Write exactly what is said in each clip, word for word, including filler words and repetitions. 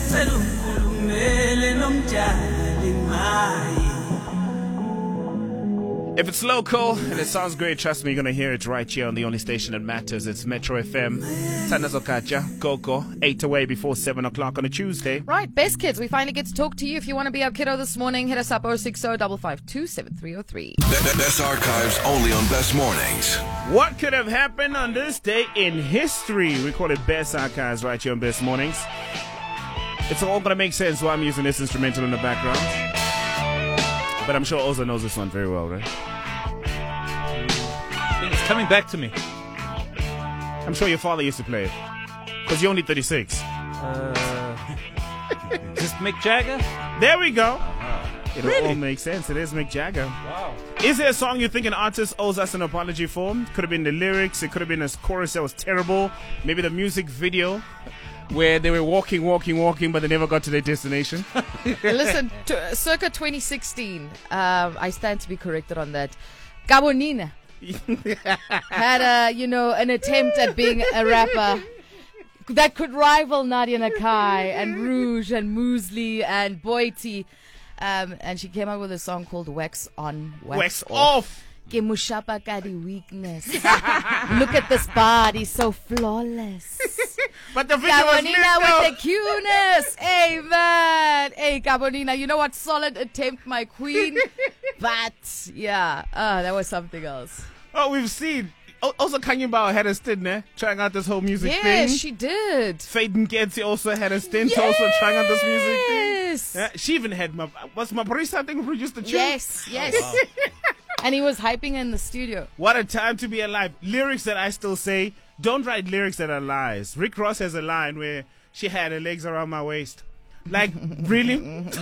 If it's local and it sounds great, trust me, you're going to hear it right here on the only station that matters. It's Metro F M. Tanazo Kacha, Coco, eight away before seven o'clock on a Tuesday. Right, best kids, we finally get to talk to you. If you want to be our kiddo this morning, hit us up oh six oh, five five two, seven three oh three. Best archives only on Best Mornings. What could have happened on this day in history? We call it Best Archives right here on Best Mornings. It's all going to make sense why I'm using this instrumental in the background. But I'm sure Oza knows this one very well, right? I think it's coming back to me. I'm sure your father used to play it. Because you're only thirty-six. Uh, just Mick Jagger? There we go. Uh-huh. It Really? all makes sense. It is Mick Jagger. Wow. Is there a song you think an artist owes us an apology for? Could have been the lyrics. It could have been a chorus that was terrible. Maybe the music video where they were walking, walking, walking, but they never got to their destination. Listen, to, uh, circa twenty sixteen, um, I stand to be corrected on that. Gabonina had a, you know, an attempt at being a rapper that could rival Nadia Nakai and Rouge and Muesli and Boiti. Um, and she came out with a song called Wax On, Wax, Wax Off. off. Ke mushapa ka di weakness. Look at this body, so flawless. But the video was lit, Gabonina though. with the cuteness. Hey, man. Hey, Gabonina, you know what? Solid attempt, my queen. But, yeah, uh, that was something else. Oh, we've seen. O- Also, Kanye Bao had a stint there, trying out this whole music Yes, thing. she did. Faden Getzi also had a stint, also trying out this music thing. Yes. Yeah, she even had my was Maporisa, I think, who produced the tune. Yes, yes. And he was hyping in the studio. What a time to be alive. Lyrics that I still say, don't write lyrics that are lies. Rick Ross has a line where she had her legs around my waist. Like, really?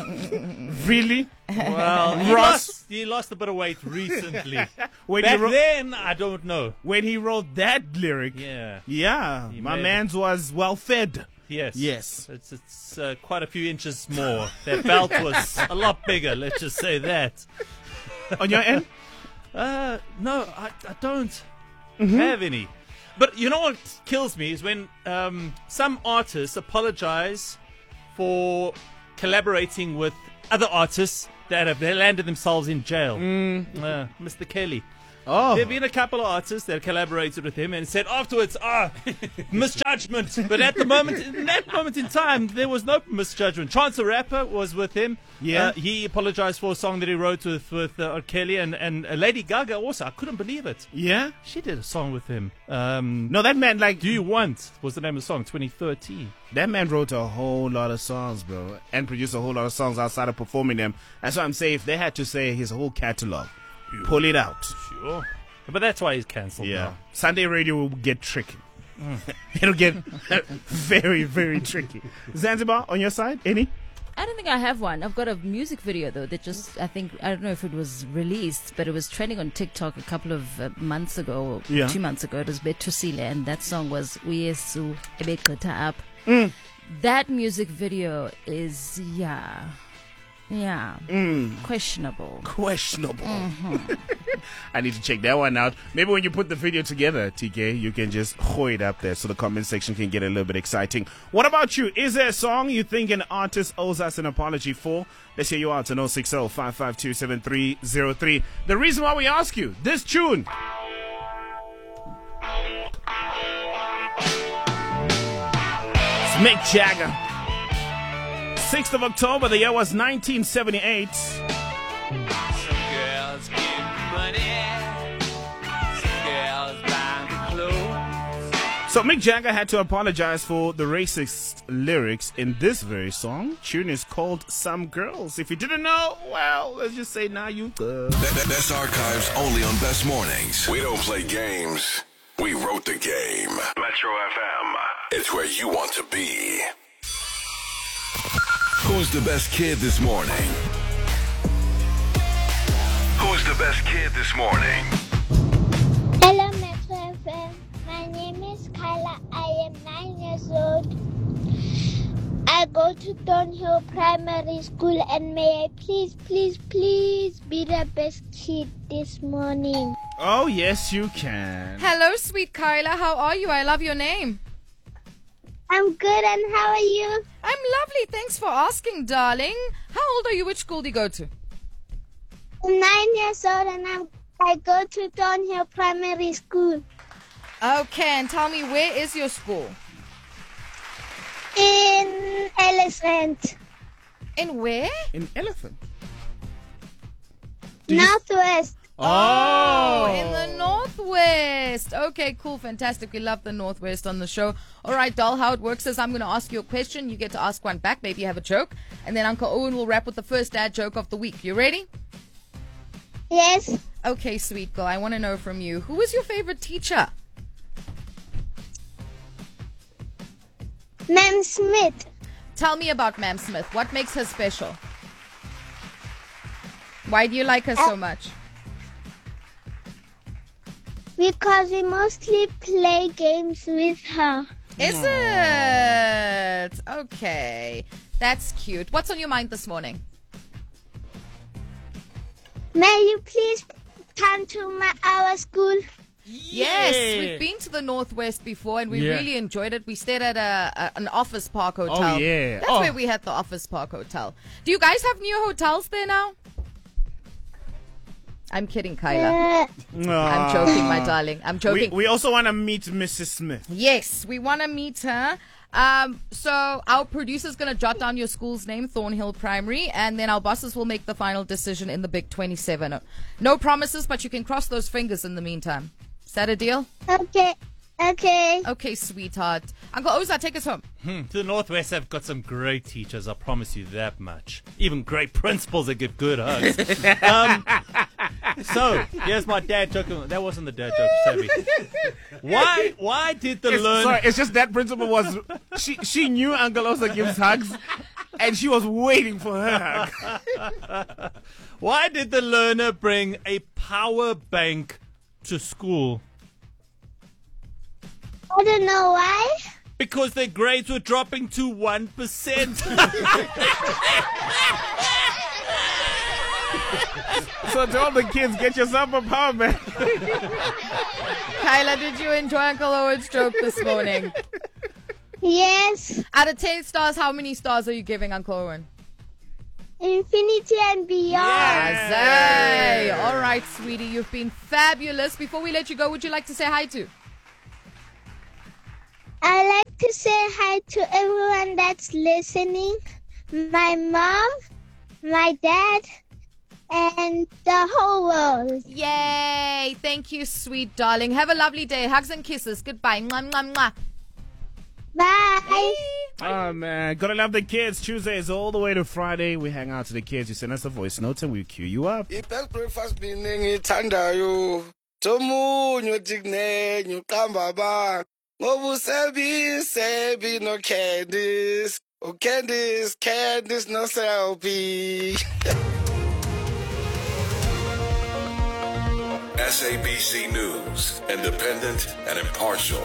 Really? Well, he Ross. lost, he lost a bit of weight recently. When Back he wrote, then, I don't know. when he wrote that lyric, Yeah. yeah, He my made- man's was well fed. Yes. Yes. It's, it's uh, quite a few inches more. That belt was a lot bigger, let's just say that. On your end? Uh, no, I, I don't have any. But you know what kills me is when um, some artists apologize for collaborating with other artists that have landed themselves in jail. Uh, Mister Kelly. Oh. There have been a couple of artists that collaborated with him and said afterwards, ah, misjudgment. But at the moment, in that moment in time, there was no misjudgment. Chance the Rapper was with him. Yeah. Uh, he apologized for a song that he wrote with, with uh, R. Kelly. And, and uh, Lady Gaga also, I couldn't believe it. Yeah? She did a song with him. Um, No, that man, like, Do You Want was the name of the song, twenty thirteen. that man wrote a whole lot of songs, bro, and produced a whole lot of songs outside of performing them. That's why I'm saying if they had to say his whole catalog, pull it out. Sure. But that's why he's cancelled Yeah. now. Sunday radio will get tricky. It'll get very, very tricky. Zanzibar, on your side, any? I don't think I have one. I've got a music video though that just, I think, I don't know if it was released, but it was trending on TikTok a couple of uh, months ago, or Yeah. two months ago. It was Betusile, and that song was Uyesu Ebekota Up. Mm. That music video is, yeah, yeah, Mm. questionable. Questionable. I need to check that one out. Maybe when you put the video together, T K, you can just hoe it up there so the comment section can get a little bit exciting. What about you? Is there a song you think an artist owes us an apology for? Let's hear you out on oh six oh, five five two, seven three oh three. The reason why we ask you, this tune. It's Mick Jagger. sixth of October, the year was nineteen seventy-eight. Girls give money, some girls buy the clothes. So Mick Jagger had to apologize for the racist lyrics in this very song. Tune is called Some Girls. If you didn't know, well, let's just say now you uh. Best archives only on Best Mornings. We don't play games. We wrote the game. Metro F M. It's where you want to be. Who's the best kid this morning? Who's the best kid this morning? Hello, Metro F M. My name is Kyla. I am nine years old. I go to Thornhill Primary School, and may I please, please, please be the best kid this morning. Oh, yes, you can. Hello, sweet Kyla. How are you? I love your name. I'm good, and how are you? I'm lovely. Thanks for asking, darling. How old are you? Which school do you go to? I'm nine years old, and I'm, I go to Thornhill Primary School Okay, and tell me, where is your school? in Ellisrand, In where? In Elephant. Northwest. Oh, in the Northwest. Okay, cool, fantastic. We love the Northwest on the show. All right, doll, how it works is I'm going to ask you a question. You get to ask one back. Maybe you have a joke. And then Uncle Owen will wrap with the first dad joke of the week. You ready? Yes, Okay, sweet girl. I want to know from you, who is your favorite teacher? Ma'am Smith. Tell me about Ma'am Smith. What makes her special? Why do you like her so much? Because we mostly play games with her. Is it? Okay. That's cute. What's on your mind this morning? May you please come to my our school? Yes, we've been to the Northwest before and we Yeah. really enjoyed it. We stayed at a, a an Office Park hotel. Oh, yeah. That's Oh. where we had the Office Park hotel. Do you guys have new hotels there now? I'm kidding, Kyla. Uh, I'm joking, my darling. I'm We, joking. we also want to meet Missus Smith. Yes, we want to meet her. Um, so our producer's going to jot down your school's name, Thornhill Primary, and then our bosses will make the final decision in the Big twenty-seven. No promises, but you can cross those fingers in the meantime. Is that a deal? okay, okay. Okay, sweetheart. Uncle Oza, take us home. Hmm, to the Northwest, have got some great teachers, I promise you that much. Even great principals that give good hugs. um, so, here's my dad joke. That wasn't the dad joke, Savvy. Why, why did the It's, learn... sorry, it's just that principal was she she knew Uncle Osa gives hugs, and she was waiting for her hug. Why did the learner bring a power bank to school? I don't know why. Because their grades were dropping to one percent. So to all the kids, get yourself a power bank. Kyla, did you enjoy Uncle Owen's joke this morning? Yes, Out of ten stars, how many stars are you giving Uncle Owen? infinity and beyond. Azay. All right, sweetie, you've been fabulous. Before we let you go, would you like to say hi to? I like to say hi to everyone that's listening. My mom, my dad, and the whole world. Yay! Thank you, sweet darling. Have a lovely day. Hugs and kisses. Goodbye. Mwah, mwah, mwah. Bye. Oh man, gotta love the kids. Tuesdays all the way to Friday. We hang out to the kids. You send us a voice note and we cue you up. I-best breakfast meaning ithandayo tomunyo digne nyuqamba ba ngoba usebi sebi no Candice oh Candice Candice no selfie. S A B C News, independent and impartial.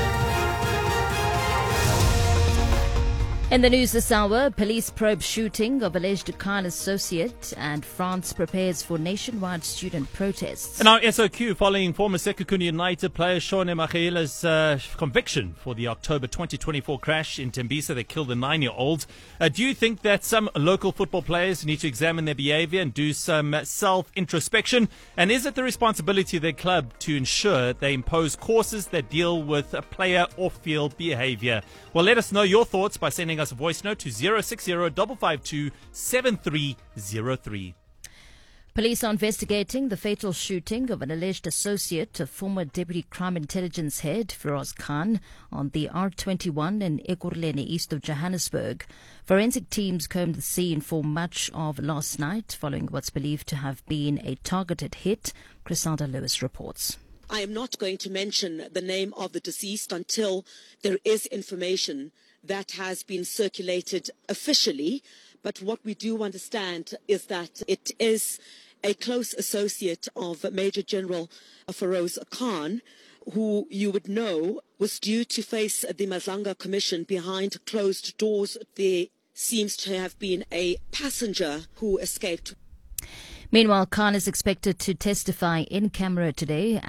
In the news this hour, police probe shooting of alleged Khan associate, and France prepares for nationwide student protests. And now S O Q following former Sekhukhune United player Shaun Makhela's uh, conviction for the October twenty twenty-four crash in Tembisa that killed a nine-year-old. Uh, do you think that some local football players need to examine their behavior and do some self-introspection? And is it the responsibility of their club to ensure they impose courses that deal with a player off-field behavior? Well, let us know your thoughts by sending us a voice note to zero six zero five five two seven three zero three. Police are investigating the fatal shooting of an alleged associate of former Deputy Crime Intelligence Head Feroz Khan on the R twenty-one in Ekurhuleni, east of Johannesburg. Forensic teams combed the scene for much of last night following what's believed to have been a targeted hit. Griselda Lewis reports. I am not going to mention the name of the deceased until there is information that has been circulated officially. But what we do understand is that it is a close associate of Major General Feroz Khan, who you would know was due to face the Mazanga Commission behind closed doors. There seems to have been a passenger who escaped. Meanwhile, Khan is expected to testify in camera today at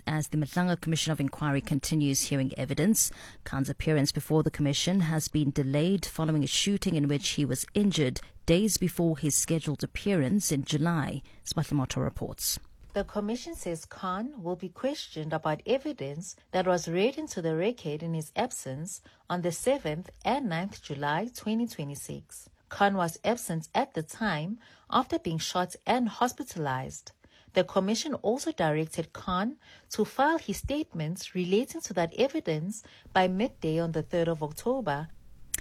as the Matlanga Commission of Inquiry continues hearing evidence. Khan's appearance before the commission has been delayed following a shooting in which he was injured days before his scheduled appearance in July. Smatlamoto reports. The Commission says Khan will be questioned about evidence that was read into the record in his absence on the seventh and ninth July twenty twenty-six. Khan was absent at the time after being shot and hospitalized. The Commission also directed Khan to file his statements relating to that evidence by midday on the third of October.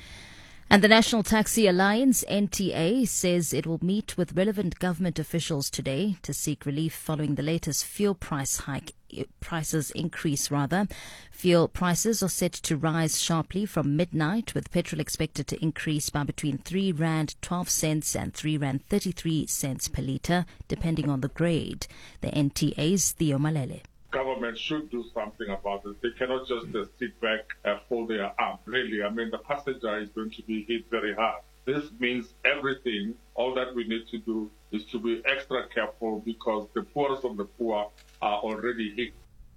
And the National Taxi Alliance, N T A, says it will meet with relevant government officials today to seek relief following the latest fuel price hike, prices increase rather. Fuel prices are set to rise sharply from midnight, with petrol expected to increase by between three rand twelve cents and three rand thirty-three cents per litre, depending on the grade. The N T A's Theo Malele. Government should do something about this. They cannot just uh, sit back and fold their arms. Really, I mean, the passenger is going to be hit very hard. This means everything. All that we need to do is to be extra careful because the poorest of the poor are already hit.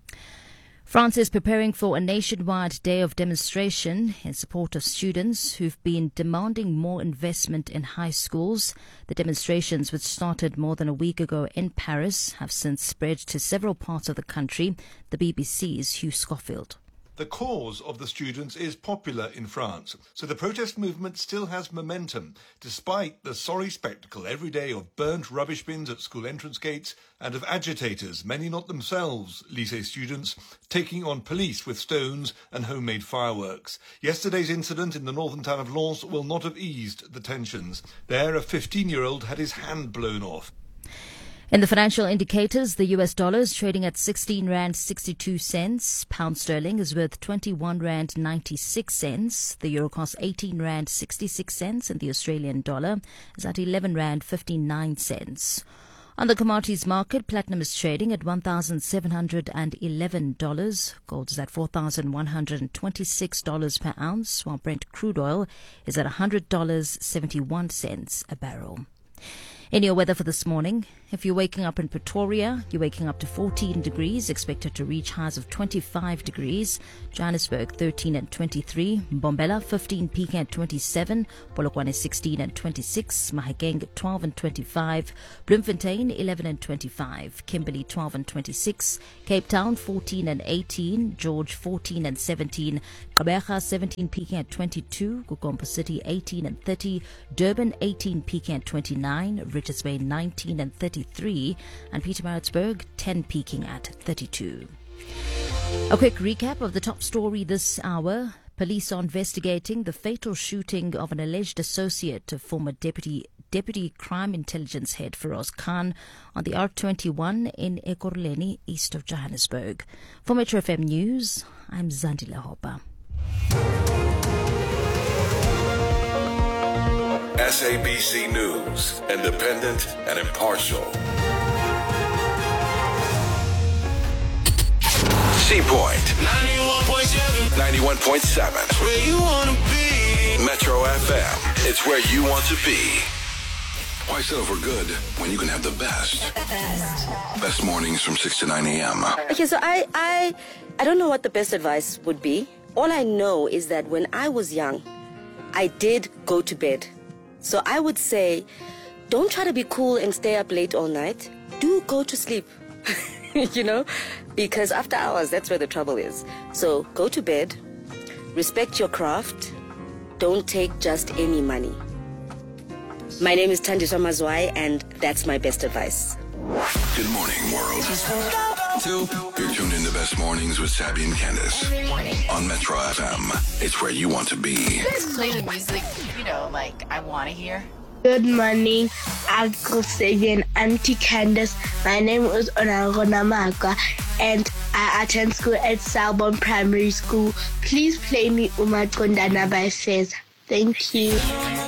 France is preparing for a nationwide day of demonstration in support of students who've been demanding more investment in high schools. The demonstrations, which started more than a week ago in Paris, have since spread to several parts of the country. The B B C's Hugh Schofield. The cause of the students is popular in France, so the protest movement still has momentum, despite the sorry spectacle every day of burnt rubbish bins at school entrance gates and of agitators, many not themselves lycée students, taking on police with stones and homemade fireworks. Yesterday's incident in the northern town of Lens will not have eased the tensions. There, a fifteen-year-old had his hand blown off. In the financial indicators, the U S dollar is trading at sixteen rand sixty-two cents. Pound sterling is worth twenty-one rand ninety-six cents. The euro costs eighteen rand sixty-six cents, and the Australian dollar is at eleven rand fifty-nine cents. On the commodities market, platinum is trading at one thousand seven hundred eleven dollars. Gold is at four thousand one hundred twenty-six dollars per ounce, while Brent crude oil is at one hundred dollars and seventy-one cents a barrel. In your weather for this morning, if you're waking up in Pretoria, you're waking up to fourteen degrees, expected to reach highs of twenty-five degrees. Johannesburg, thirteen and twenty-three. Mbombela, fifteen, peaking at twenty-seven. Polokwane, sixteen and twenty-six. Mahikeng, twelve and twenty-five. Bloemfontein, eleven and twenty-five. Kimberley, twelve and twenty-six. Cape Town, fourteen and eighteen. George, fourteen and seventeen. Gqeberha, seventeen, peaking at twenty-two. Gukompo City, eighteen and thirty. Durban, eighteen, peaking at twenty-nine. Richards Bay, nineteen and thirty-three, and Pietermaritzburg, ten, peaking at thirty-two. A quick recap of the top story this hour. Police are investigating the fatal shooting of an alleged associate of former Deputy Deputy Crime Intelligence Head Feroz Khan on the R twenty-one in Ekurhuleni, east of Johannesburg. For Metro F M News, I'm Zandile Hopa. S A B C News, independent and impartial. C-Point, ninety-one point seven. ninety-one point seven. Where you want to be. Metro F M, it's where you want to be. Why settle for good when you can have the best? Best. Best mornings from six to nine a.m. Okay, so I, I, I don't know what the best advice would be. All I know is that when I was young, I did go to bed. So I would say, don't try to be cool and stay up late all night. Do go to sleep, you know, because after hours, that's where the trouble is. So go to bed, respect your craft, don't take just any money. My name is Thandiswa Mazwai, and that's my best advice. Good morning, world. You're tuned in to Best Mornings with Sabby and Candace. Every morning. On Metro F M. It's where you want to be. Just play the music, you know, like I want to hear. Good morning, Uncle Sabby and Auntie Candace. My name is Onarona Maka, and I attend school at Salbon Primary School. Please play me Uma Kondana by Fez. Thank you.